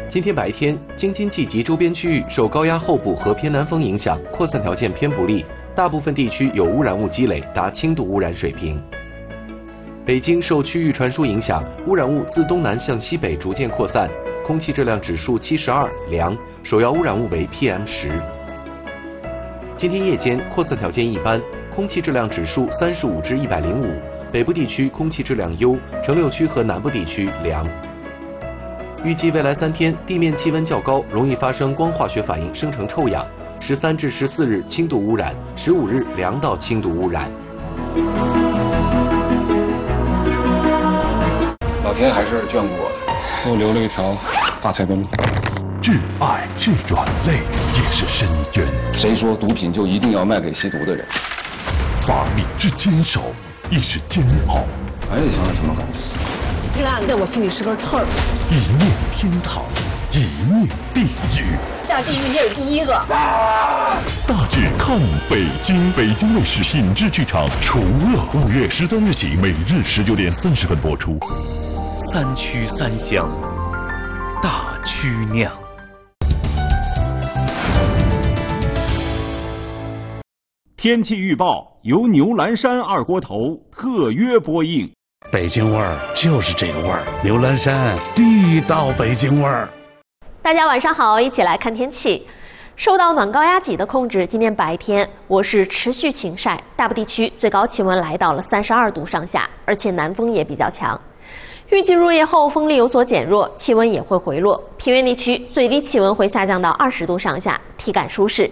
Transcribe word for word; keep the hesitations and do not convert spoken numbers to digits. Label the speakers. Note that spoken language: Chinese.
Speaker 1: 今天白天，京津冀及周边区域受高压候补和偏南风影响，扩散条件偏不利，大部分地区有污染物积累，达轻度污染水平。北京受区域传输影响，污染物自东南向西北逐渐扩散，空气质量指数七十二，良，首要污染物为 P M 十。今天夜间扩散条件一般，空气质量指数三十五至一百零五，北部地区空气质量优，城六区和南部地区良。预计未来三天地面气温较高，容易发生光化学反应，生成臭氧。十三至十四日轻度污染，十五日良到轻度污染。
Speaker 2: 老天还是眷顾我的，我留了一条大菜灯。
Speaker 3: 挚爱是软肋，也是深渊。
Speaker 2: 谁说毒品就一定要卖给吸毒的人？
Speaker 3: 法理之坚守，亦是煎熬。
Speaker 2: 还得想想什么感觉？
Speaker 4: 这个案子在我心里是个刺儿。
Speaker 3: 一念天堂，一念地狱。
Speaker 4: 下地狱也有第一个。
Speaker 3: 啊、大致看北京，北京卫视品质剧场，除了五月十三日起，每日十九点三十分播出。
Speaker 5: 三曲三香，大曲酿。
Speaker 6: 天气预报由牛栏山二锅头特约播映。
Speaker 5: 北京味儿就是这个味儿，牛栏山地道北京味儿。
Speaker 7: 大家晚上好，一起来看天气。受到暖高压脊的控制，今天白天我市持续晴晒，大部地区最高气温来到了三十二度上下，而且南风也比较强。预计入夜后风力有所减弱，气温也会回落，平原地区最低气温会下降到二十度上下，体感舒适。